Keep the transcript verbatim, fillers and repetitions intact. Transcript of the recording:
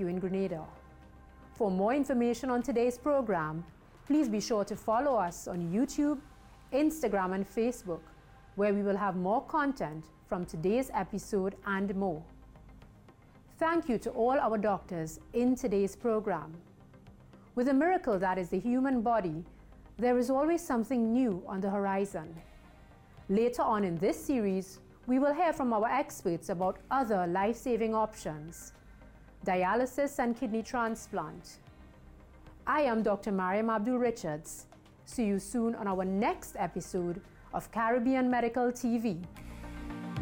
in Grenada. For more information on today's program, please be sure to follow us on YouTube, Instagram, and Facebook, where we will have more content from today's episode and more. Thank you to all our doctors in today's program. With a miracle that is the human body, there is always something new on the horizon. Later on in this series, we will hear from our experts about other life-saving options, dialysis and kidney transplant. I am Doctor Mariam Abdul Richards. See you soon on our next episode of Caribbean Medical T V.